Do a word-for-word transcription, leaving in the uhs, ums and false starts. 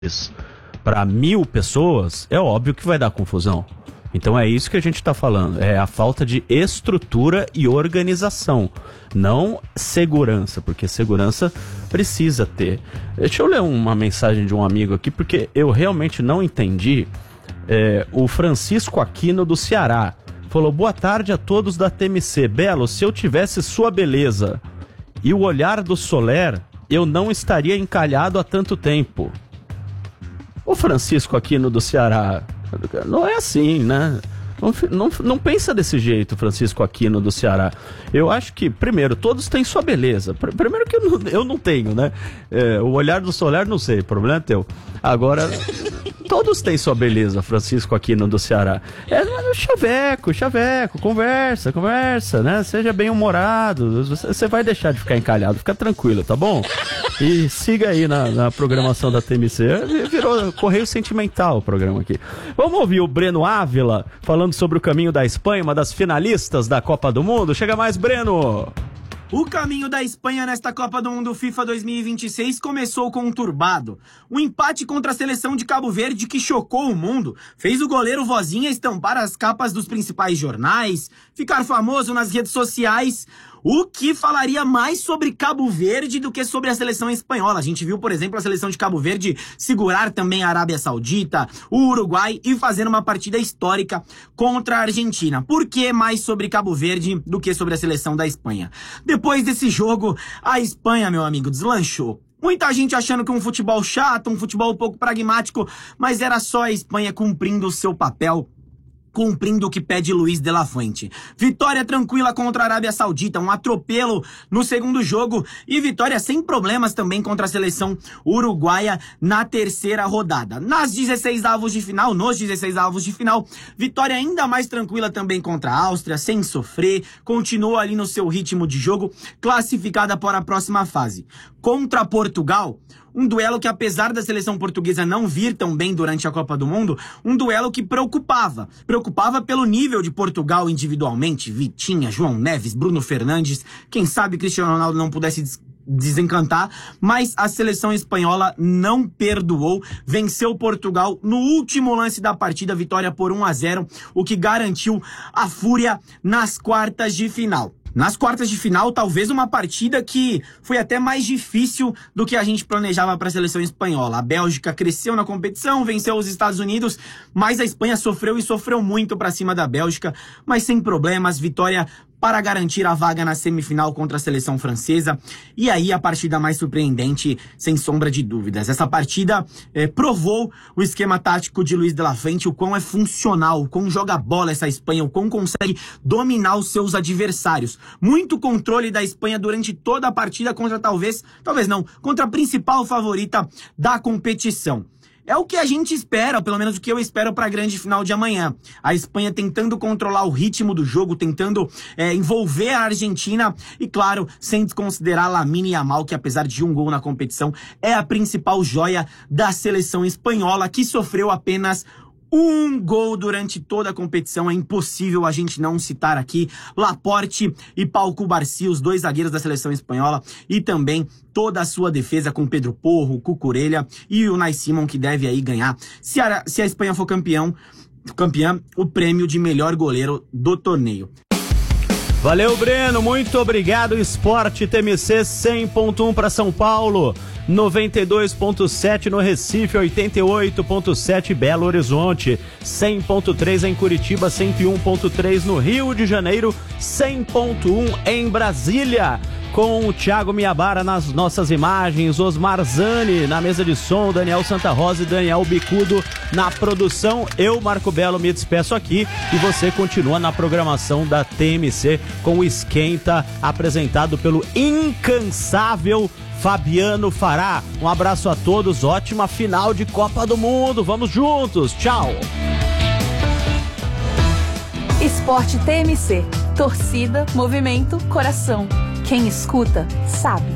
para mil pessoas, é óbvio que vai dar confusão. Então é isso que a gente está falando, é a falta de estrutura e organização, não segurança, porque segurança precisa ter. Deixa eu ler uma mensagem de um amigo aqui, porque eu realmente não entendi. É, o Francisco Aquino do Ceará falou: boa tarde a todos da T M C. Belo, se eu tivesse sua beleza e o olhar do Soler, eu não estaria encalhado há tanto tempo. O Francisco Aquino do Ceará, não é assim, né? Não, não, não pensa desse jeito, Francisco Aquino do Ceará. Eu acho que, primeiro, todos têm sua beleza. Primeiro que eu não, eu não tenho, né? É, o olhar do Soler, não sei, problema é teu. Agora, todos têm sua beleza, Francisco Aquino do Ceará. É chaveco, chaveco, conversa, conversa, né? Seja bem-humorado. Você vai deixar de ficar encalhado, fica tranquilo, tá bom? E siga aí na, na programação da T M C. Virou correio sentimental o programa aqui. Vamos ouvir o Breno Ávila falando sobre o caminho da Espanha, uma das finalistas da Copa do Mundo. Chega mais, Breno! O caminho da Espanha nesta Copa do Mundo FIFA dois mil e vinte e seis começou conturbado. O empate contra a seleção de Cabo Verde, que chocou o mundo, fez o goleiro Vozinha estampar as capas dos principais jornais, ficar famoso nas redes sociais, o que falaria mais sobre Cabo Verde do que sobre a seleção espanhola. A gente viu, por exemplo, a seleção de Cabo Verde segurar também a Arábia Saudita, o Uruguai e fazer uma partida histórica contra a Argentina. Por que mais sobre Cabo Verde do que sobre a seleção da Espanha? Depois desse jogo, a Espanha, meu amigo, deslanchou. Muita gente achando que um futebol chato, um futebol um pouco pragmático, mas era só a Espanha cumprindo o seu papel, cumprindo o que pede Luiz de la Fuente. Vitória tranquila contra a Arábia Saudita, um atropelo no segundo jogo e vitória sem problemas também contra a seleção uruguaia na terceira rodada. Nas dezesseis avos de final, nos dezesseis avos de final, vitória ainda mais tranquila também contra a Áustria, sem sofrer, continuou ali no seu ritmo de jogo, classificada para a próxima fase. Contra Portugal, um duelo que, apesar da seleção portuguesa não vir tão bem durante a Copa do Mundo, um duelo que preocupava. Preocupava pelo nível de Portugal individualmente. Vitinha, João Neves, Bruno Fernandes, quem sabe Cristiano Ronaldo não pudesse des desencantar, mas a seleção espanhola não perdoou, venceu Portugal no último lance da partida, vitória por um a zero, o que garantiu a fúria nas quartas de final. Nas quartas de final, talvez uma partida que foi até mais difícil do que a gente planejava para a seleção espanhola. A Bélgica cresceu na competição, venceu os Estados Unidos, mas a Espanha sofreu e sofreu muito para cima da Bélgica, mas sem problemas, vitória para garantir a vaga na semifinal contra a seleção francesa. E aí a partida mais surpreendente, sem sombra de dúvidas. Essa partida eh, provou o esquema tático de Luiz de la Fuente, o quão é funcional, o quão joga bola essa Espanha, o quão consegue dominar os seus adversários. Muito controle da Espanha durante toda a partida contra talvez, talvez não, contra a principal favorita da competição. É o que a gente espera, pelo menos o que eu espero para a grande final de amanhã. A Espanha tentando controlar o ritmo do jogo, tentando é, envolver a Argentina e, claro, sem desconsiderar Lamine Yamal, que apesar de um gol na competição, é a principal joia da seleção espanhola, que sofreu apenas um gol durante toda a competição. É impossível a gente não citar aqui Laporte e Pau Cubarsí, os dois zagueiros da seleção espanhola, e também toda a sua defesa com Pedro Porro, Cucurella e o Unai Simon, que deve aí ganhar, se a, se a Espanha for campeão, campeã, o prêmio de melhor goleiro do torneio. Valeu, Breno, muito obrigado. Esporte T M C cem ponto um para São Paulo, noventa e dois ponto sete no Recife, oitenta e oito ponto sete Belo Horizonte, cem ponto três em Curitiba, cento e um ponto três no Rio de Janeiro, cem ponto um em Brasília. Com o Thiago Miabara nas nossas imagens, Osmar Zani na mesa de som, Daniel Santa Rosa e Daniel Bicudo na produção. Eu, Marco Belo, me despeço aqui e você continua na programação da T M C com o Esquenta, apresentado pelo incansável Fabiano Fará. Um abraço a todos, ótima final de Copa do Mundo, vamos juntos, tchau! Esporte T M C, torcida, movimento, coração. Quem escuta, sabe.